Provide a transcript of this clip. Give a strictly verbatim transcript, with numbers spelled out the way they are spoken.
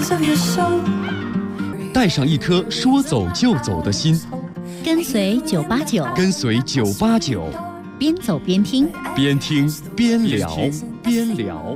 带上一颗说走就走的心， 跟随九八九， 跟随九八九， 边走边听， 边听边聊边聊。